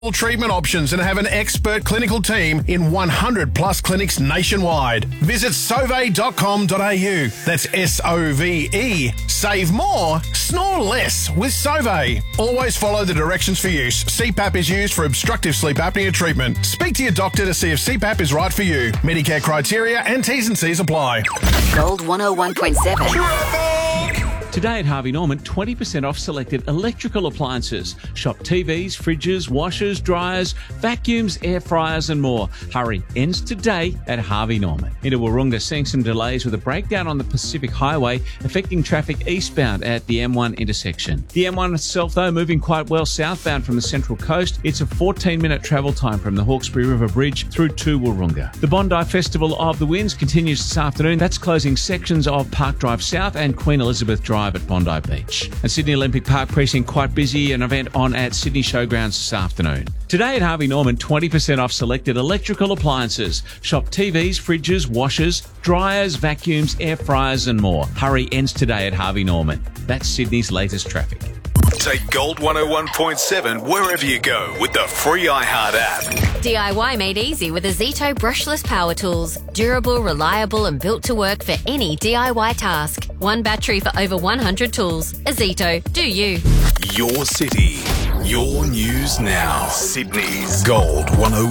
treatment options and have an expert clinical team in 100 plus clinics nationwide. Visit Sove.com.au. That's SOVE. Save more, snore less with Sove. Always follow the directions for use. CPAP is used for obstructive sleep apnea treatment. Speak to your doctor to see if CPAP is right for you. Medicare criteria and T's and C's apply. Gold 101.7. Today at Harvey Norman, 20% off selected electrical appliances. Shop TVs, fridges, washers, dryers, vacuums, air fryers and more. Hurry, ends today at Harvey Norman. Into Wahroonga, seeing some delays with a breakdown on the Pacific Highway affecting traffic eastbound at the M1 intersection. The M1 itself, though, moving quite well southbound from the Central Coast. It's a 14-minute travel time from the Hawkesbury River Bridge through to Wahroonga. The Bondi Festival of the Winds continues this afternoon. That's closing sections of Park Drive South and Queen Elizabeth Drive at Bondi Beach. And Sydney Olympic Park precinct quite busy, an event on at Sydney Showgrounds this afternoon. Today at Harvey Norman, 20% off selected electrical appliances. Shop TVs, fridges, washers, dryers, vacuums, air fryers and more. Hurry, ends today at Harvey Norman. That's Sydney's latest traffic. Take Gold 101.7 wherever you go with the free iHeart app. DIY made easy with Azito brushless power tools. Durable, reliable and built to work for any DIY task. One battery for over 100 tools. Azito, do you. Your city, your news now. Sydney's Gold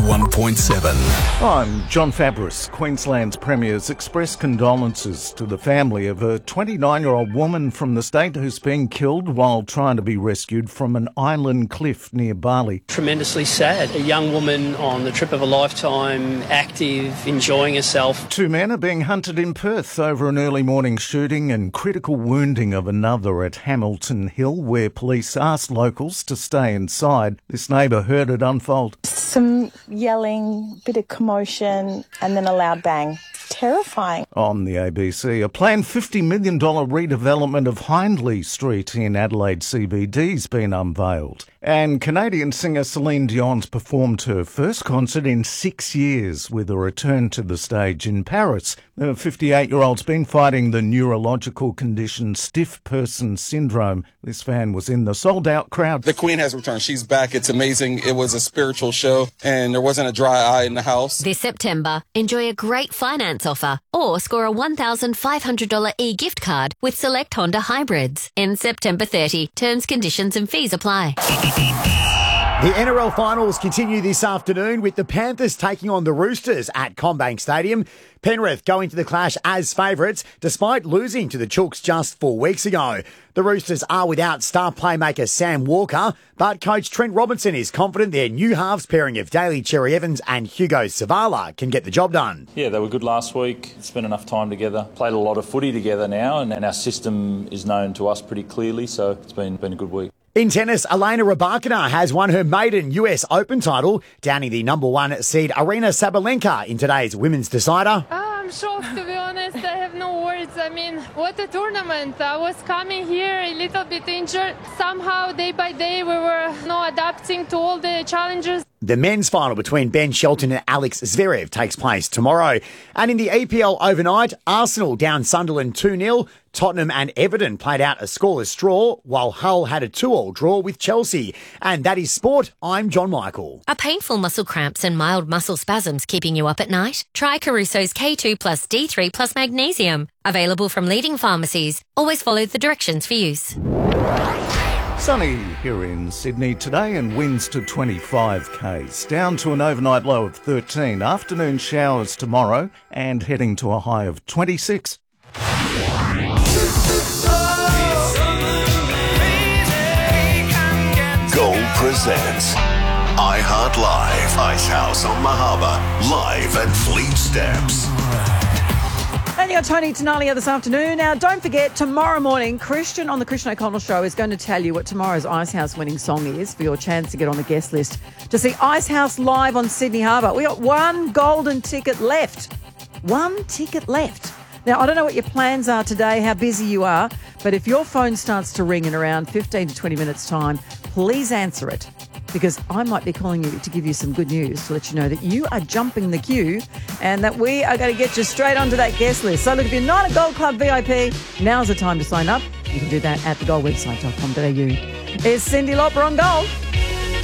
101.7. I'm John Fabris. Queensland's Premier's expressed condolences to the family of a 29-year-old woman from the state who's been killed while trying to be rescued from an island cliff near Bali. Tremendously sad. A young woman on the trip of a lifetime, active, enjoying herself. Two men are being hunted in Perth over an early morning shooting and critical wounding of another at Hamilton Hill, where police asked locals to stay inside. This neighbour heard it unfold. Some yelling, bit of commotion, and then a loud bang. Terrifying. On the ABC, a planned $50 million redevelopment of Hindley Street in Adelaide CBD has been unveiled. And Canadian singer Celine Dion's performed her first concert in 6 years with a return to the stage in Paris. The 58-year-old's been fighting the neurological condition stiff person syndrome. This fan was in the sold-out crowd. The Queen has returned. She's back. It's amazing. It was a spiritual show, and there wasn't a dry eye in the house. This September, enjoy a great finance offer or score a $1,500 e-gift card with select Honda hybrids. In September 30, terms, conditions and fees apply. The NRL finals continue this afternoon with the Panthers taking on the Roosters at CommBank Stadium. Penrith going to the clash as favourites despite losing to the Chooks just 4 weeks ago. The Roosters are without star playmaker Sam Walker, but coach Trent Robinson is confident their new halves pairing of Daly Cherry Evans and Hugo Savala can get the job done. Yeah, they were good last week. Spent enough time together. Played a lot of footy together now, and our system is known to us pretty clearly, so it's been a good week. In tennis, Elena Rybakina has won her maiden US Open title, downing the number one seed Aryna Sabalenka in today's women's decider. I'm shocked, to be honest. I have no words. I mean, what a tournament. I was coming here a little bit injured. Somehow, day by day, we were adapting to all the challenges. The men's final between Ben Shelton and Alex Zverev takes place tomorrow. And in the EPL overnight, Arsenal down Sunderland 2-0. Tottenham and Everton played out a scoreless draw, while Hull had a 2-2 draw with Chelsea. And that is sport. I'm John Michael. Are painful muscle cramps and mild muscle spasms keeping you up at night? Try Caruso's K2 plus D3 plus magnesium. Available from leading pharmacies. Always follow the directions for use. Sunny here in Sydney today and winds to 25 k's, down to an overnight low of 13. Afternoon showers tomorrow and heading to a high of 26. Gold presents iHeart Live, Icehouse on Mahaba, live at Fleet Steps. And you got Tony Tenalia this afternoon. Now, don't forget, tomorrow morning, Christian on the Christian O'Connell Show is going to tell you what tomorrow's Icehouse winning song is for your chance to get on the guest list to see Icehouse live on Sydney Harbour. We got one golden ticket left. One ticket left. Now, I don't know what your plans are today, how busy you are, but if your phone starts to ring in around 15 to 20 minutes' time, please answer it, because I might be calling you to give you some good news to let you know that you are jumping the queue and that we are going to get you straight onto that guest list. So look, if you're not a Gold Club VIP, now's the time to sign up. You can do that at thegoldwebsite.com.au. It's Cyndi Lauper on Gold.